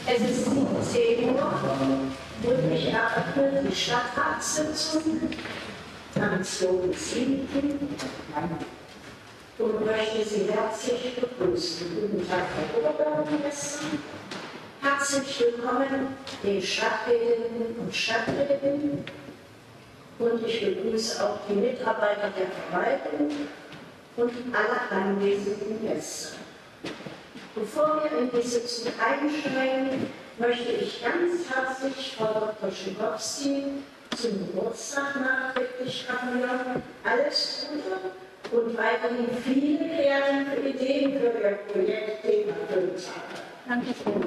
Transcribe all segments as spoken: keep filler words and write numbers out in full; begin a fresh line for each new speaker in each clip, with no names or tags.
Es ist siebzehn Uhr und ich eröffne die Stadtratssitzung am zweiten siebten und möchte Sie herzlich begrüßen. Guten Tag, Herr Oberbürgermeister. Herzlich willkommen den Stadträtinnen und Stadträten und ich begrüße auch die Mitarbeiter der Verwaltung und alle anwesenden Gäste. Bevor wir in die Sitzung einsteigen, möchte ich ganz herzlich Frau Doktor Schikowski zum Geburtstag nachträglich gratulieren. Alles Gute und weiterhin viele kreative Ideen für Ihr Projekt Thema fünf. Danke schön.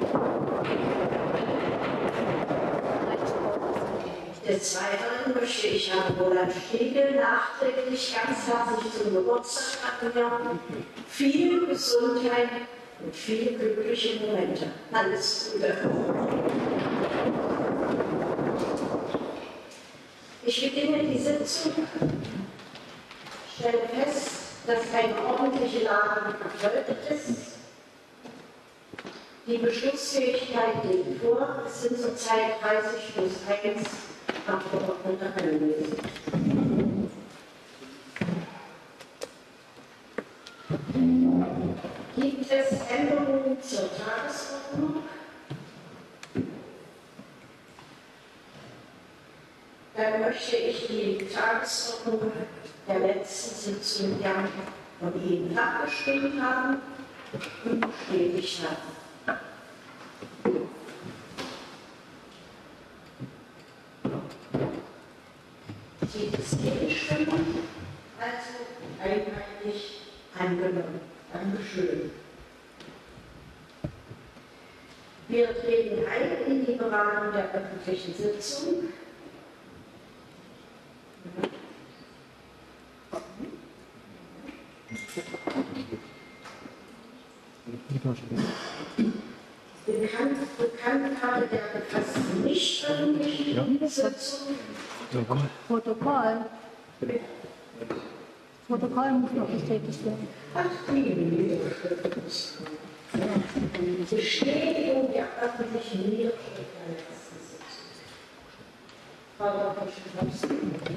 Des Weiteren möchte ich Herrn Roland Stiegel nachträglich ganz herzlich zum Geburtstag gratulieren. Viel Gesundheit und viele glückliche Momente. Alles Gute. Ich beginne die Sitzung, stelle fest, dass eine ordentliche Lage erfolgt ist. Die Beschlussfähigkeit liegt vor. Es sind zurzeit dreißig plus eins Abgeordnete anwesend. Gibt es Änderungen zur Tagesordnung? Dann möchte ich die Tagesordnung der letzten Sitzung gerne von Ihnen abgestimmt haben und bestätigt haben. Gibt es Gegenstimmen? Also einheitlich angenommen. Dankeschön. Wir treten ein in die Beratung der öffentlichen Sitzung. Bekannt, Bekanntgabe der gefassten nicht öffentlichen ja. Sitzung.
Protokoll. Protokoll muss noch bestätigt werden.
Ach, die Bestätigung der öffentlichen Niederschrift der letzten Sitzung. Frau Doktor Schikowski.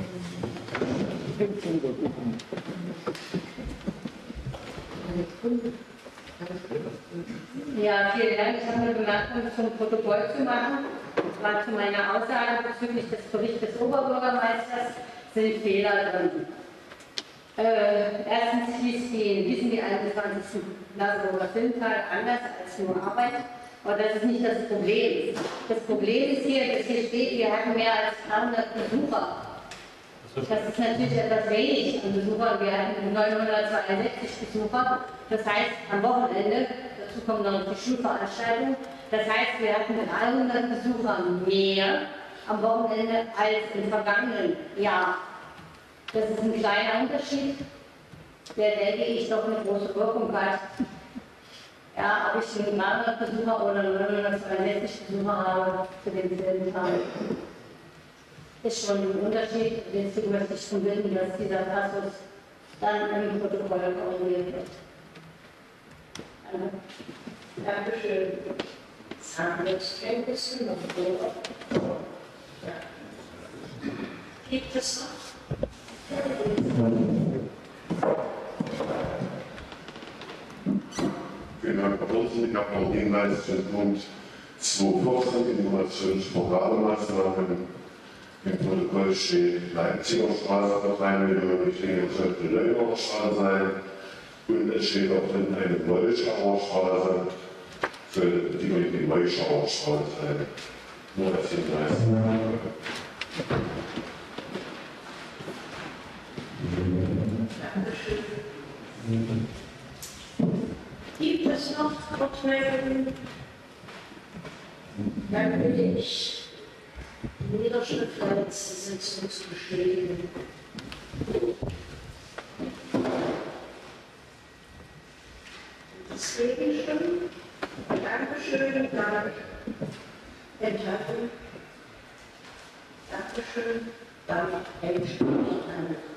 Ja, vielen Dank. Ich habe eine Bemerkung zum Protokoll zu machen. Das war zu meiner Aussage bezüglich des Berichts des Oberbürgermeisters, sind Fehler drin. Äh, erstens hieß die, wissen die einundzwanzigsten Nasenburger Filmtag anders als nur Arbeit, aber das ist nicht das Problem. Das Problem ist hier, dass hier steht, wir hatten mehr als dreihundert Besucher. Das ist natürlich etwas wenig an Besuchern. Wir hatten neunhundertzweiundsechzig Besucher. Das heißt, am Wochenende, dazu kommt noch die Schulveranstaltung, das heißt, wir hatten dreihundert Besucher mehr am Wochenende als im vergangenen Jahr. Das ist ein kleiner Unterschied, der, denke ich, doch eine große Wirkung hat. Ja, ob ich einen dreihundert Besucher oder neunhundertzweiundsechzig Besucher habe für denselben Tag. Ist schon ein Unterschied. Deswegen möchte ich schon bitten, dass dieser Passus dann im Protokoll korrigiert wird. Danke.
Dankeschön. Zahnrechtskenntnisse noch so. Ja. Gibt es noch?
Vielen Dank, Frau Vorsitzende. Ich habe noch einen Hinweis zum Punkt zweihundertvierzehn, Innovationsprogrammmaßnahmen. Im Protokoll steht Leipziger Straße auf drei Millionen, ich denke, es sollte Leuerer Straße sein. Und es steht auch drin eine Molschauer Straße, sollte die die Molschauer Straße sein. Nur als Hinweis.
Dankeschön. Gibt es noch Wortmeldungen? Dann bitte ich, die Niederschrift der letzten Sitzung zu bestätigen. Das Gegenstimmen. Dankeschön. Dank. Enthaltung. Dankeschön. Dann endlich.